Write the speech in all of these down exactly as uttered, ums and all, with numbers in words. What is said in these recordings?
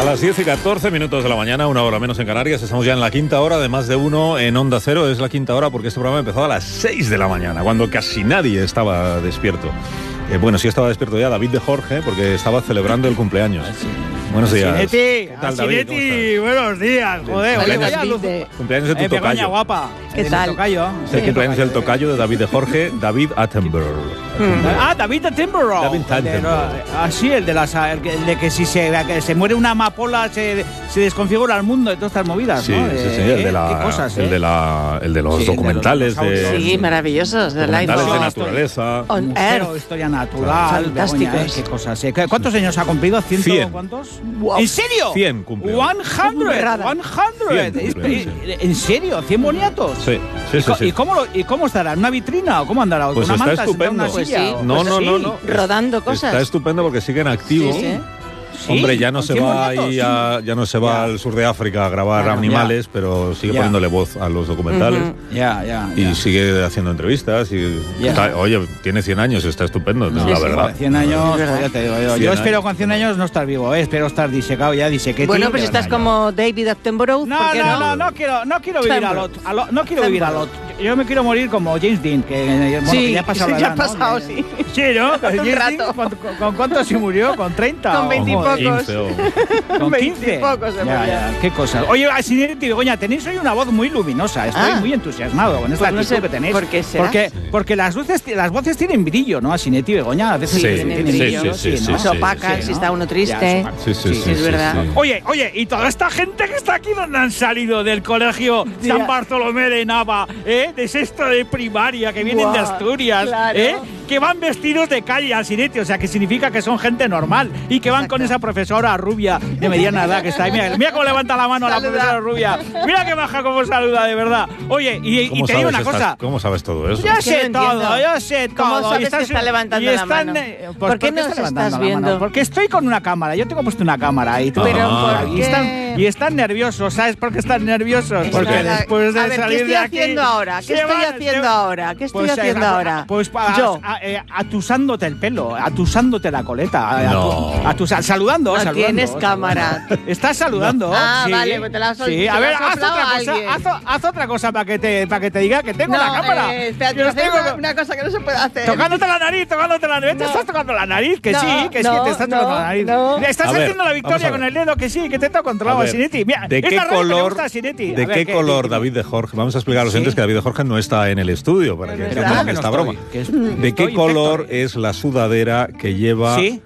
las diez y catorce minutos de la mañana, una hora menos en Canarias. Estamos ya en la quinta hora de Más de Uno en Onda Cero. Es la quinta hora porque este programa empezó a las seis de la mañana, cuando casi nadie estaba despierto. Eh, bueno, sí estaba despierto ya David de Jorge, porque estaba celebrando el cumpleaños. Sí. Buenos días. Sineti, ¿Qué tal, David? Sineti, buenos días. Joder, oye, vaya luz. Cumpleaños de tu eh, tocayo. Begoña, guapa. ¿Qué de tal? Tocayo. Es el cumpleaños del tocayo de David de Jorge, David Attenborough. Ah, David Attenborough. David Attenborough. Ah, sí, el de las, el, que, el de que si se, que se muere una amapola se, se desconfigura el mundo de todas estas movidas, Sí, ¿no? sí, sí, Eh, el de la, ¿Qué cosas, el eh? de la, el de los Sí, el de los documentales de, dinosaurios. Sí, maravillosos. De la documentales de info. naturaleza. On Museo, Earth. historia natural, Fantásticos. Begoña, eh, qué cosas, eh. ¿Cuántos años ha cumplido? ¿Ciento Cien. cuántos? Wow. ¿En serio? cien cumplió. cien, Burrada. cien. cien cumplió, sí. ¿En serio? ¿cien boniatos? Sí, sí, sí, ¿Y, sí. cómo lo, ¿Y cómo estará? ¿En una vitrina o cómo andará? Pues ¿Con una está manta sentada en estupendo. una Pues silla? sí. ¿O- No, pues no, sí? no, no. Rodando cosas. Está estupendo porque sigue en activo. Sí, sí. ¿Sí? Hombre, ya no ¿Con se cien va boniatos? ahí a, ya no se va Ya. al sur de África a grabar Claro, animales, pero sigue Ya. poniéndole voz a los documentales. Ujú. Ya, ya, Y ya. sigue haciendo entrevistas y Ya. está- oye, tiene cien años, está estupendo, Sí, la sí. verdad. cien años, Es verdad. ya te digo yo. cien Yo años. espero con cien años no estar vivo, eh, espero estar disecado ya, disequete. Bueno, pues de estás verdad. como David Attenborough. No, ¿por qué no, no, no quiero, no quiero vivir a lot, a lot- no quiero vivir a lot. Yo me quiero morir como James Dean, que, bueno, Sí, que ya ha pasado la ya edad, ha ¿no? pasado, Que- sí. Sí, ¿no? Hace un James rato. Dean, ¿con, con, con cuánto se murió? ¿Con treinta? Con o- veintipocos. quince o- ¿Con quince? Veintipocos se Ya, moría. ya, qué cosas. Oye, Sineti y Begoña, tenéis hoy una voz muy luminosa. Estoy Ah. muy entusiasmado con esta Pues no actitud sé que tenéis. por qué será. Porque, porque las, luces, las voces tienen brillo, ¿no? Sineti y Begoña, a veces Sí, tienen sí, brillo. sí, sí, ¿no? Se opacan Sí, si ¿no? está uno Ya, triste. se opacan. Sí, sí, Sí, sí, es sí, verdad. sí. Oye, oye, y toda esta gente que está aquí, ¿dónde han salido? Del colegio Ya. San Bartolomé de Nava, ¿eh? De sexto de primaria, que vienen de Buah, Asturias, claro. ¿eh? Que van vestidos de calle al Sineti, o sea, que significa que son gente normal y que van Exacto. con esa profesora rubia de mediana edad que está ahí. Mira, mira cómo levanta la mano a la Saluda. profesora rubia. Mira que baja cómo saluda, de verdad. Oye, y, y ¿Cómo te digo sabes una estas- cosa. ¿Cómo sabes todo eso? Yo Es que sé no todo, entiendo. yo sé todo. ¿Cómo sabes Y estás- que está levantando y la están, mano? eh, pues, ¿Por qué ¿por nos está levantando estás la viendo? mano? Porque estoy con una cámara, yo tengo puesto una cámara y, tú- Pero Ah. ¿por y qué? están y están nerviosos, ¿sabes por qué están nerviosos? Está Porque la- después de a ver, ¿qué salir estoy de aquí haciendo ahora? ¿Qué se estoy van- haciendo se- ahora? ¿Qué estoy Pues, eh, haciendo ahora? Pues pa- Yo. a- eh, atusándote el pelo, atusándote la coleta, a- No. atu- atusa- saludando, No saludando. tienes cámara. Estás saludando. Ah, sí. vale, pues te la has sol- Sí, se a la ver, has haz soplado otra a cosa, alguien. haz, o- haz otra cosa para que te para que te diga que tengo la cámara. Eh, espérate, Que voy a os hacer tengo- una, una cosa que no se puede hacer. Tocándote la nariz, tocándote la nariz. No. Te estás tocando la nariz, que No, sí, que sí, no, te estás no, tocando la nariz. no. Estás A ver, haciendo la vamos a victoria ver. con el dedo, que sí, que te tengo controlado, A ver, Sineti. Mira, ¿De es qué la radio que le color, gusta a Sineti. de A ver, qué ¿qué- color qué- David de Jorge? Vamos a explicar a los Sí. oyentes que David de Jorge no está en el estudio para que ¿verdad? entiendan que no esta estoy, broma. que es- ¿De qué estoy color infecto, es la sudadera que lleva Sí.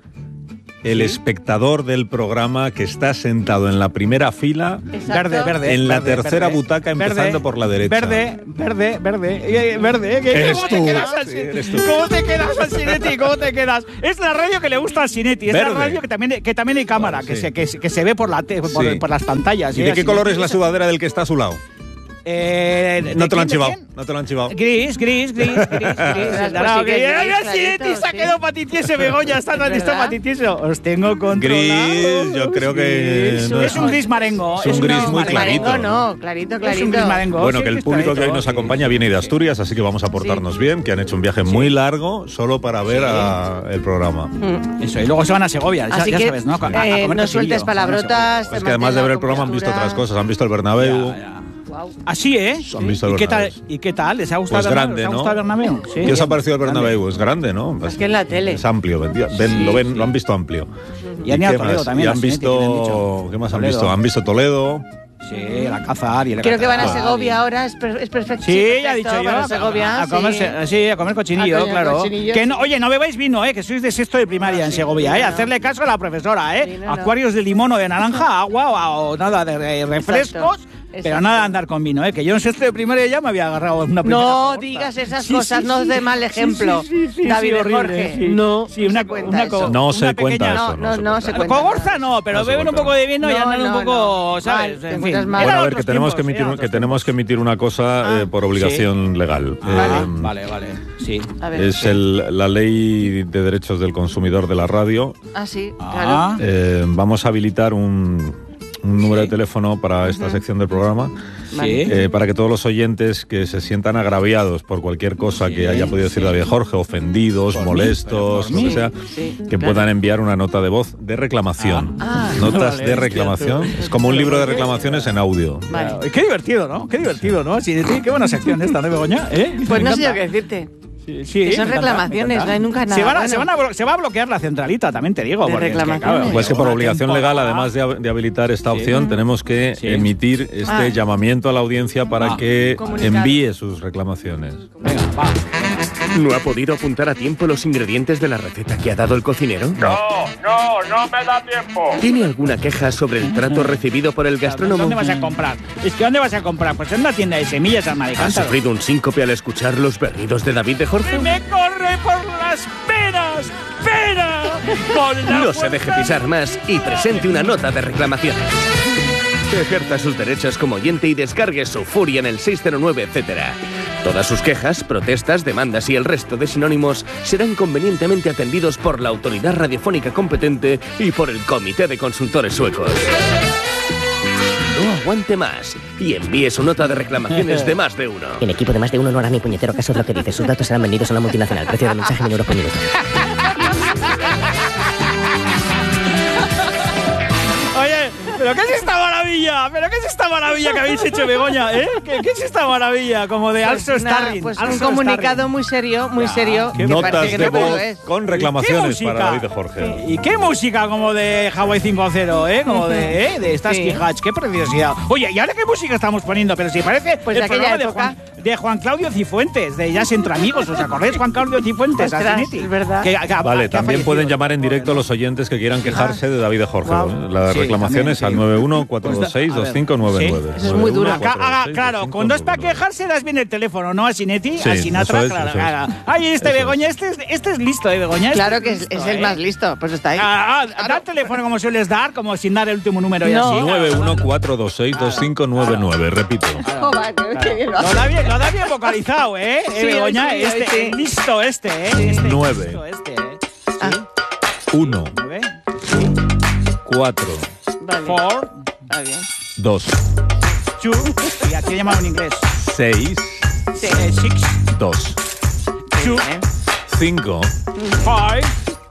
el ¿Sí? espectador del programa que está sentado en la primera fila, Exacto. Verde, verde. en la verde, tercera verde, butaca, empezando verde, por la derecha? Verde, verde, verde, eh, verde. ¿Qué- Eres ¿Cómo te tú, quedas al sí, Sineti? eres tú. ¿Cómo te quedas al Sineti? ¿Cómo te quedas? Es la radio que le gusta al Sineti. Es Verde. la radio que también, que también hay cámara, Vale, que, sí. se, que, se- que se ve por, la te- por, Sí. por las pantallas. ¿Y ¿eh? de qué Al color Sineti. es la sudadera del que está a su lado? Eh, ¿de No te lo han quién, de chivado, quién? no te lo han chivado. Gris, gris, gris, gris, gris. Pues No, sí que gris. es Ay, gris, el Sineti clarito, se ha sí. quedado patitiese, Begoña. Está Es tan listo verdad. patitiese. Os tengo controlado. Gris, yo creo que Sí, no es un gris marengo. es un gris una- muy Marengo clarito. no, clarito, Es clarito. un gris marengo. Bueno, sí, que el es público que hoy clarito, nos sí. acompaña viene de Asturias, así que vamos a portarnos bien, que han hecho un viaje muy largo solo para ver a- el programa. Mm. Eso, y luego se van a Segovia, ya, Así ya que sabes, ¿no? A- a eh, comer no cochinillo, sueltes se van a palabrotas. Es que además de ver el programa han visto otras cosas, han visto el Bernabéu. Segovia. Ya, ya. Wow. Así, ¿eh? Han visto el ¿Y qué tal? Bernabéu. ¿Y qué tal? ¿Les ha gustado Pues el grande, Bernabéu? ¿Les ha ¿no? gustado el Bernabéu? Sí. ¿Qué os ha parecido el Bernabéu? Es grande, ¿no? Es que en la tele. Es amplio, ven- ven- lo, ven, lo han visto amplio. Y han ido a qué Toledo más? también, Y a han Sinetti, que le han visto... dicho. ¿Qué más han Toledo. visto? Han visto Toledo. Sí, el Alcázar y el Creo que van a Alcázar. Segovia ahora, es, per- es perfecto. Sí, perfecto, ya he dicho yo. van a Segovia, a, comerse- sí. sí, a comer cochinillo, A comer claro. cochinillo, que no, sí. oye, no bebáis vino, eh, que sois de sexto de primaria Ah, en sí, Segovia, sí, eh. no. Hacerle caso a la profesora, eh. Sí, no, no. Acuarios de limón o de naranja, agua o, o nada de eh, refrescos. Exacto, Pero exacto. nada de andar con vino, ¿eh? Que yo en sexto de primaria ya me había agarrado una primera No cogorza. digas esas Sí, cosas, sí, no sí. des mal ejemplo. Sí, sí, sí, sí, David sí, de horrible, Jorge, sí. no, Sí, no una, se cuenta una eso. co- No una se cuenta pequeña- eso. No, no, no se cuenta. Cogorza no, pero No se beben un cuenta. poco de vino y No, andan un no, poco, no. ¿sabes? Mal, te En fin. encuentras mal. Bueno, Eran a ver, que otros tenemos que tiempos, emitir, eran que otros tenemos que emitir una cosa Ah, eh, por obligación legal. Vale, Eh, vale, vale. Sí. A ver. Es el- la ley de derechos del consumidor de la radio. Ah, sí, Ah. claro. Eh, vamos a habilitar un, un número Sí. de teléfono para esta Ujú. sección del programa, Sí. eh, para que todos los oyentes que se sientan agraviados por cualquier cosa Sí, que haya podido decir sí. David Jorge, ofendidos, Por mí, molestos, pero por lo que mí. sea, Sí, que claro. puedan enviar una nota de voz de reclamación. Ah. Notas Vale, de reclamación. hostia, tú. Es como un libro de reclamaciones en audio. Vale. Claro. Qué divertido, ¿no? Qué divertido, ¿no? Sí, sí, qué buena sección esta, ¿no, Begoña? ¿Eh? Pues Me no sé yo encanta. qué decirte. Sí, sí, Que son me encanta, reclamaciones, me encanta. no hay nunca nada Se, van a- bueno. se, van a blo- se va a bloquear la centralita, también te digo. De porque es que, reclamaciones. claro, Pues que por una obligación legal, temporada- además de, hab- de habilitar esta Sí. opción, tenemos que Sí. emitir este Ah. llamamiento a la audiencia para Ah. que Comunicado. envíe sus reclamaciones. Venga, va. ¿No ha podido apuntar a tiempo los ingredientes de la receta que ha dado el cocinero? No, no, no me da tiempo. ¿Tiene alguna queja sobre el trato recibido por el gastrónomo? ¿Dónde vas a comprar? Es que ¿dónde vas a comprar? Pues en una tienda de semillas al ¿Ha Maricántaro. sufrido un síncope al escuchar los berridos de David de Jorge? ¡Y me corre por las penas! ¡Pena! Con la No se deje fuerza- pisar más y presente una nota de reclamaciones. Ejerza sus derechos como oyente y descargue su furia en el seis cero nueve, etcétera. Todas sus quejas, protestas, demandas y el resto de sinónimos serán convenientemente atendidos por la autoridad radiofónica competente y por el Comité de Consultores Suecos. No aguante más y envíe su nota de reclamaciones de más de uno. El equipo de más de uno no hará ni puñetero caso de lo que dice. Sus datos serán vendidos a una multinacional. Precio de mensaje mil euros por minuto. Oye, ¿pero qué es esta maravilla? ¿Pero qué es esta maravilla que habéis hecho, Begoña? ¿Eh? ¿Qué, qué es esta maravilla? Como de Pues Also nada, Starring. pues Also un comunicado Starring. muy serio, muy Ya, serio. qué que Notas parece que de no, pero voz lo es. con ¿Qué reclamaciones música? para David de Jorge. ¿Y qué música como de Hawaii cinco cero, eh? Como de, ¿eh? de Starsky Sí. Hatch. ¡Qué preciosidad! Oye, ¿y ahora qué música estamos poniendo? Pero si parece Pues el de aquella programa de época. Juan, de Juan Claudio Cifuentes, de Jazz Entre Amigos. ¿Os acordáis, Juan Claudio Cifuentes? Ostras, Asinetti? es verdad. Que- que- que ha Vale, también fallecido. pueden llamar en directo los oyentes que quieran quejarse de David de Jorge. Guau. ¿eh? Las Sí, reclamaciones también, sí. al nueve uno cuatro dos seis dos cinco nueve nueve. Sí, eso es muy duro. Acá, ah, claro, cuando es para quejarse das bien el teléfono, ¿no? A Sinetti, Sí, a Sinatra, eso es, claro, eso es. claro. Ay, este Eso Begoña, este es, este es listo, ¿eh, Begoña? Este Claro que es, listo, es el ¿eh? más listo, pues está ahí. Ah, ah, da el teléfono como sueles dar, como sin dar el último número y No. así. nueve uno cuatro dos seis dos cinco nueve nueve, repito. Joder, qué bien lo Lo hace. da bien, lo da bien vocalizado, ¿eh? eh Sí, Begoña, hoy sí, hoy este, sí. listo este, ¿eh? Este, Nueve. listo este, ¿eh? Ah, uno, Nueve, cuatro, vale. four, Está bien. dos, two, y aquí llamado en inglés. seis, Sí. Eh, six, dos, two, Bien. cinco, five,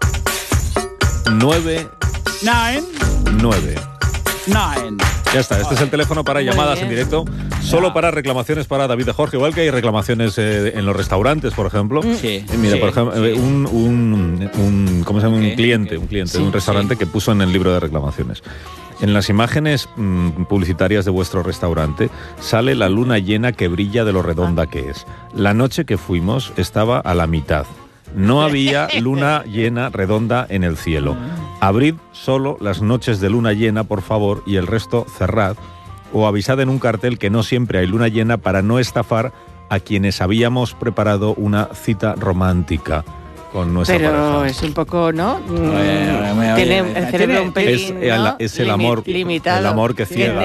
nueve, nine, nueve. nine. Ya está, este es el teléfono para Muy llamadas bien. en directo, solo para reclamaciones para David de Jorge, igual que hay reclamaciones eh, en los restaurantes, por ejemplo. Sí, Eh, Mira, sí, por ejemplo, sí. eh, un, un, un- ¿cómo se llama? Un Ok, cliente, ok. un cliente Sí, de un restaurante sí. que puso en el libro de reclamaciones. En las imágenes mm, publicitarias de vuestro restaurante sale la luna llena que brilla de lo redonda que es. La noche que fuimos estaba a la mitad. No había luna llena redonda en el cielo. Abrid solo las noches de luna llena, por favor, y el resto cerrad. O avisad en un cartel que no siempre hay luna llena para no estafar a quienes habíamos preparado una cita romántica con nuestra Pero pareja. es un poco, ¿no? Mm, Oye, oye, oye, Tiene oye, el tiene- cerebro un Es, pelín, el- ¿no? es el Limi- amor, limitado. el amor que ciega.